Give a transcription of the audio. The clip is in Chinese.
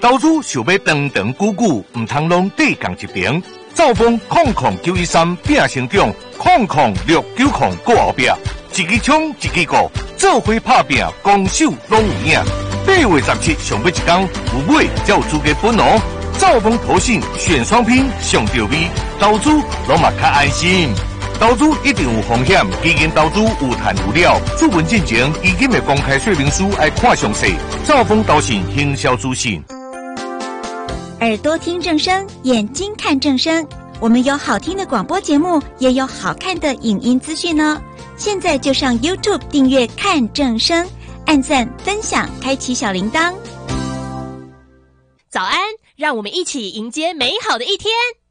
投资想要长长久久，唔通拢对共一边。兆丰00913变成长，00690过后壁，一支枪一支鼓，做伙拍拼，攻守拢有影。8月17上尾一天，有买才有资格分哦。兆丰投信选双拼上到位，投资拢嘛较安心。投资一定有风险，基金投资有赚有了。注文进前，基金的公开说明书要看详细。兆丰投信行销资讯。 耳朵听正声，眼睛看正声。我们有好听的广播节目，也有好看的影音资讯哦。现在就上 YouTube 订阅看正声，按赞分享，开启小铃铛。 早安，让我们一起迎接美好的一天。